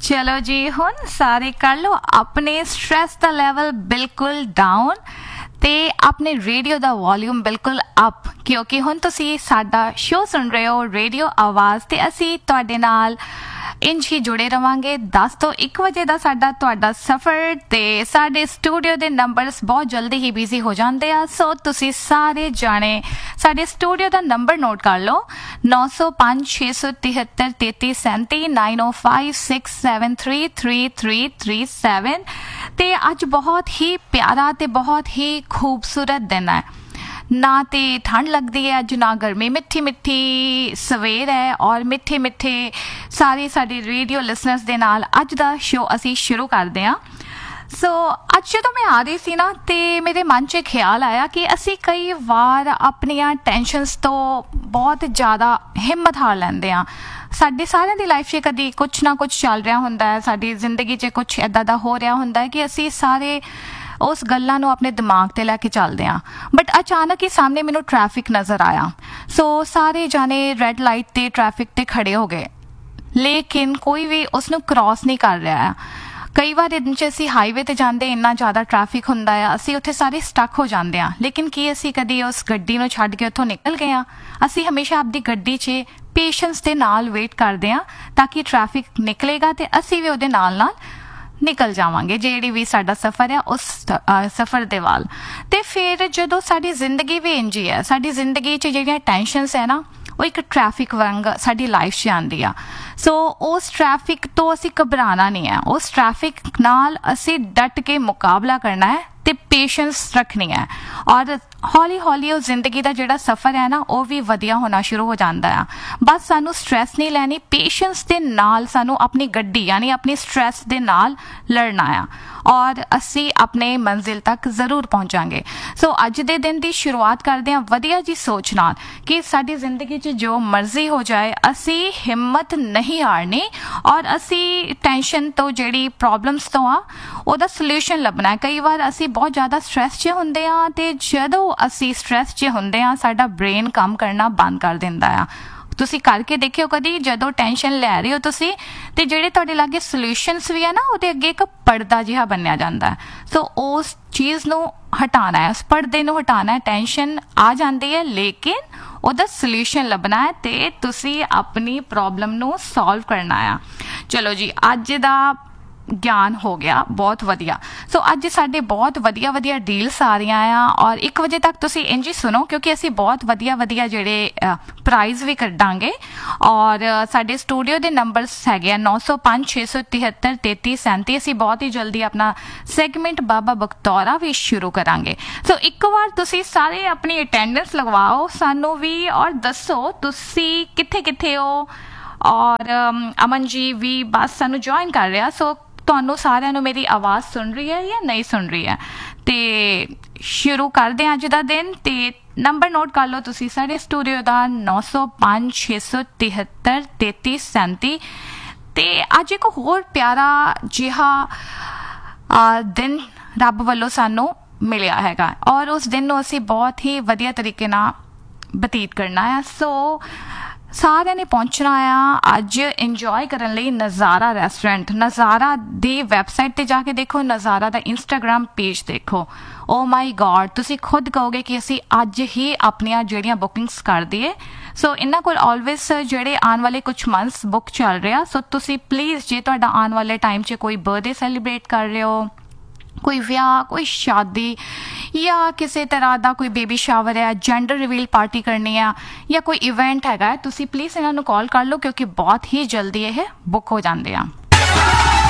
चलो जी हुण सारे कर लो अपने स्ट्रेस दा लेवल बिल्कुल डाउन ते अपने रेडियो दा वॉल्यूम बिल्कुल अप क्योंकि हुण तुसी साडा शो सुन रहे हो रेडियो आवाज़ ते असी तुहाडे नाल इंज ही जुड़े रवांगे 10 ਤੋਂ 1 ਵਜੇ ਦਾ ਸਾਡਾ ਤੁਹਾਡਾ ਸਫ਼ਰ ਤੇ ਸਾਡੇ ਸਟੂਡੀਓ ਦੇ ਨੰਬਰਸ ਬਹੁਤ ਜਲਦੀ ਹੀ ਬਿਜ਼ੀ ਹੋ ਜਾਂਦੇ ਆ ਸੋ ਤੁਸੀਂ ਸਾਰੇ ਜਾਣੇ ਸਾਡੇ ਸਟੂਡੀਓ ਦਾ ਨੰਬਰ ਨੋਟ ਕਰ ਲਓ 9056733337 9056733337 ਤੇ ਅੱਜ ਬਹੁਤ ਹੀ ਪਿਆਰਾ ਤੇ ਬਹੁਤ ਹੀ ਖੂਬਸੂਰਤ ਦਿਨ ਹੈ ना तो ठंड लगती है अज ना गर्मी मिठी मिठी सवेर है और मिठे मिठे सारे साडे रेडियो लिसनर्स दे नाल अज दा शो असी शुरू करते हैं सो अज जो मैं आ रही सी ना तो मेरे मन च ख्याल आया कि असी कई बार अपनियां टेंशनस तो बहुत ज़्यादा हिम्मत हार लैंदे हैं साडे सारिਆਂ ਦੀ लाइफ 'ਚ कभी कुछ ना कुछ चल रहा हुंदा है साडी जिंदगी 'ਚ कुछ इदां दा हो रहा हुंदा है कि असी सारे उस गल्लां नूं अपने दिमाग ते लैके चलते हैं बट अचानक ही सामने मैनू ट्रैफिक नज़र आया सो सारे जाने रेड लाइट ते ट्रैफिक ते खड़े हो गए लेकिन कोई भी उसनूं क्रॉस नहीं कर रहा है कई बार दिन च असी हाईवे ते जांदे इन्ना ज़्यादा ट्रैफिक हुंदा है असी उत्थे सारे स्टक हो जाते हैं लेकिन की असी कदी उस गड्डी नूं छड्ड के उत्थों निकल गए असी हमेशा आपदी गड्डी 'च पेशेंस दे नाल वेट करते हैं ताकि ट्रैफिक निकलेगा ते असी भी उहदे नाल निकल जावांगे ਜਿਹੜੀ ਵੀ ਸਾਡਾ ਸਫ਼ਰ ਹੈ ਉਸ ਸਫ਼ਰ ਦੇ ਵੱਲ ਤੇ ਫਿਰ ਜਦੋਂ ਸਾਡੀ ਜ਼ਿੰਦਗੀ ਵੀ ਇੰਜ ਹੀ ਹੈ ਸਾਡੀ ਜ਼ਿੰਦਗੀ 'ਚ ਜਿਹੜੀਆਂ ਟੈਨਸ਼ਨਸ ਹੈ ਨਾ ਉਹ ਇੱਕ ਟ੍ਰੈਫਿਕ ਵਾਂਗ ਸਾਡੀ ਲਾਈਫ 'ਚ ਆਉਂਦੀ ਆ ਸੋ ਉਸ ਟ੍ਰੈਫਿਕ ਤੋਂ ਅਸੀਂ ਘਬਰਾਣਾ ਨਹੀਂ ਹੈ ਉਸ ਟ੍ਰੈਫਿਕ ਨਾਲ ਅਸੀਂ ਡਟ ਕੇ ਮੁਕਾਬਲਾ ਕਰਨਾ ਹੈ ਤੇ ਪੇਸ਼ੈਂਸ ਰੱਖਣੀ ਹੈ ਔਰ ਹੌਲੀ ਹੌਲੀ ਉਹ ਜ਼ਿੰਦਗੀ ਦਾ ਜਿਹੜਾ ਸਫ਼ਰ ਹੈ ਨਾ ਉਹ ਵੀ ਵਧੀਆ ਹੋਣਾ ਸ਼ੁਰੂ ਹੋ ਜਾਂਦਾ ਆ ਬਸ ਸਾਨੂੰ ਸਟ੍ਰੈਸ ਨਹੀਂ ਲੈਣੀ ਪੇਸ਼ੈਂਸ ਦੇ ਨਾਲ ਸਾਨੂੰ ਆਪਣੀ ਗੱਡੀ ਯਾਨੀ ਆਪਣੀ ਸਟ੍ਰੈਸ ਦੇ ਨਾਲ ਲੜਨਾ ਆ ਔਰ ਅਸੀਂ ਆਪਣੇ ਮੰਜ਼ਿਲ ਤੱਕ ਜ਼ਰੂਰ ਪਹੁੰਚਾਂਗੇ ਸੋ ਅੱਜ ਦੇ ਦਿਨ ਦੀ ਸ਼ੁਰੂਆਤ ਕਰਦੇ ਹਾਂ ਵਧੀਆ ਜੀ ਸੋਚ ਨਾਲ ਕਿ ਸਾਡੀ ਜ਼ਿੰਦਗੀ 'ਚ ਜੋ ਮਰਜ਼ੀ ਹੋ ਜਾਏ ਅਸੀਂ ਹਿੰਮਤ ਨਹੀਂ ਹਾਰਨੀ ਔਰ ਅਸੀਂ ਟੈਨਸ਼ਨ ਤੋਂ ਜਿਹੜੀ ਪ੍ਰੋਬਲਮਸ ਤੋਂ ਆ ਉਹਦਾ ਸੋਲੂਸ਼ਨ ਲੱਭਣਾ ਕਈ ਵਾਰ ਅਸੀਂ ਬਹੁਤ ਜ਼ਿਆਦਾ ਸਟ੍ਰੈਸ 'ਚ ਹੁੰਦੇ ਆ ਤੇ ਜਦੋਂ ਅਸੀਂ ਸਟ੍ਰੈਸ 'ਚ ਹੁੰਦੇ ਆ ਸਾਡਾ ਬ੍ਰੇਨ ਕੰਮ ਕਰਨਾ ਬੰਦ ਕਰ ਦਿੰਦਾ ਆ ਤੁਸੀਂ ਕਰਕੇ ਦੇਖਿਓ ਕਦੀ ਜਦੋਂ ਟੈਨਸ਼ਨ ਲੈ ਰਹੇ ਹੋ ਤੁਸੀਂ ਤੇ ਜਿਹੜੇ ਤੁਹਾਡੇ ਲਾਗੇ ਸੋਲੂਸ਼ਨਸ ਵੀ ਆ ਨਾ ਉਹਦੇ ਅੱਗੇ ਇੱਕ ਪਰਦਾ ਜਿਹਾ ਬਣਿਆ ਜਾਂਦਾ ਸੋ ਉਸ ਚੀਜ਼ ਨੂੰ ਹਟਾਉਣਾ ਹੈ ਉਸ ਪਰਦੇ ਨੂੰ ਹਟਾਉਣਾ ਹੈ ਟੈਨਸ਼ਨ ਆ ਜਾਂਦੀ ਹੈ ਲੇਕਿਨ ਉਹਦਾ ਸੋਲੂਸ਼ਨ ਲੱਭਣਾ ਹੈ ਤੇ ਤੁਸੀਂ ਆਪਣੀ ਪ੍ਰੋਬਲਮ ਨੂੰ ਸੋਲਵ ਕਰਨਾ ਆ ਚਲੋ ਜੀ ਅੱਜ ਦਾ ਗਿਆਨ ਹੋ ਗਿਆ ਬਹੁਤ ਵਧੀਆ ਸੋ ਅੱਜ ਸਾਡੇ ਬਹੁਤ ਵਧੀਆ ਵਧੀਆ ਡੀਲਸ ਆ ਰਹੀਆਂ ਆ ਔਰ 1 ਵਜੇ ਤੱਕ ਤੁਸੀਂ ਇੰਜ ਹੀ ਸੁਣੋ ਕਿਉਂਕਿ ਅਸੀਂ ਬਹੁਤ ਵਧੀਆ ਵਧੀਆ ਜਿਹੜੇ ਪ੍ਰਾਈਜ਼ ਵੀ ਕੱਢਾਂਗੇ ਔਰ ਸਾਡੇ ਸਟੂਡੀਓ ਦੇ ਨੰਬਰਸ ਹੈਗੇ ਆ 9056733337 ਅਸੀਂ ਬਹੁਤ ਹੀ ਜਲਦੀ ਆਪਣਾ ਸੈਗਮੈਂਟ ਬਾਬਾ ਬਖਤੌਰਾ ਵੀ ਸ਼ੁਰੂ ਕਰਾਂਗੇ ਸੋ ਇੱਕ ਵਾਰ ਤੁਸੀਂ ਸਾਰੇ ਆਪਣੀ ਅਟੈਂਡੈਂਸ ਲਗਵਾਓ ਸਾਨੂੰ ਵੀ ਔਰ ਦੱਸੋ ਤੁਸੀਂ ਕਿੱਥੇ ਕਿੱਥੇ ਹੋ ਔਰ ਅਮਨ ਜੀ ਵੀ ਬਸ ਸਾਨੂੰ ਜੁਆਇਨ ਕਰ ਰਿਹਾ ਸੋ ਤੁਹਾਨੂੰ ਸਾਰਿਆਂ ਨੂੰ ਮੇਰੀ ਆਵਾਜ਼ ਸੁਣ ਰਹੀ ਹੈ ਜਾਂ ਨਹੀਂ ਸੁਣ ਰਹੀ ਹੈ ਤੇ ਸ਼ੁਰੂ ਕਰਦੇ ਹਾਂ ਅੱਜ ਦਾ ਦਿਨ ਤੇ ਨੰਬਰ ਨੋਟ ਕਰ ਲਓ ਤੁਸੀਂ ਸਾਡੇ ਸਟੂਡੀਓ ਦਾ 9056733337 ਤੇ ਅੱਜ ਇੱਕ ਹੋਰ ਪਿਆਰਾ ਜਿਹਾ ਦਿਨ ਰੱਬ ਵੱਲੋਂ ਸਾਨੂੰ ਮਿਲਿਆ ਹੈਗਾ ਔਰ ਉਸ ਦਿਨ ਨੂੰ ਅਸੀਂ ਬਹੁਤ ਹੀ ਵਧੀਆ ਤਰੀਕੇ ਨਾਲ ਬਤੀਤ ਕਰਨਾ ਹੈ ਸੋ ਸਾਰਿਆਂ ਨੇ ਪਹੁੰਚਣਾ ਆ ਅੱਜ ਇੰਜੋਏ ਕਰਨ ਲਈ ਨਜ਼ਾਰਾ ਰੈਸਟੋਰੈਂਟ ਨਜ਼ਾਰਾ ਦੀ ਵੈਬਸਾਈਟ ਤੇ ਜਾ ਕੇ ਦੇਖੋ ਨਜ਼ਾਰਾ ਦਾ ਇੰਸਟਾਗ੍ਰਾਮ ਪੇਜ ਦੇਖੋ ਓ ਮਾਈ ਗॉड ਤੁਸੀਂ ਖੁਦ ਕਹੋਗੇ ਕਿ ਅਸੀਂ ਅੱਜ ਹੀ ਆਪਣੀਆਂ ਜਿਹੜੀਆਂ ਬੁਕਿੰਗਸ ਕਰ ਦਈਏ ਸੋ ਇਹਨਾਂ ਕੋਲ ਆਲਵੇਜ਼ ਜਿਹੜੇ ਆਉਣ ਵਾਲੇ ਕੁਝ ਮੰਥਸ ਬੁੱਕ ਚੱਲ ਰਿਹਾ ਸੋ ਤੁਸੀਂ ਪਲੀਜ਼ ਜੇ ਤੁਹਾਡਾ ਆਉਣ ਵਾਲੇ ਟਾਈਮ 'ਚ ਕੋਈ ਬਰਥਡੇ ਸੈਲੀਬ੍ਰੇਟ ਕਰ ਰਹੇ ਹੋ ਕੋਈ ਵਿਆਹ ਕੋਈ ਸ਼ਾਦੀ ਜਾਂ ਕਿਸੇ ਤਰ੍ਹਾਂ ਦਾ ਕੋਈ ਬੇਬੀ ਸ਼ਾਵਰ ਹੈ ਜੈਂਡਰ ਰਿਵੀਲ ਪਾਰਟੀ ਕਰਨੀ ਆ ਜਾਂ ਕੋਈ ਇਵੈਂਟ ਹੈਗਾ ਤੁਸੀਂ ਪਲੀਜ਼ ਇਹਨਾਂ ਨੂੰ ਕਾਲ ਕਰ ਲਓ ਕਿਉਂਕਿ ਬਹੁਤ ਹੀ ਜਲਦੀ ਇਹ ਬੁੱਕ ਹੋ ਜਾਂਦੇ ਆ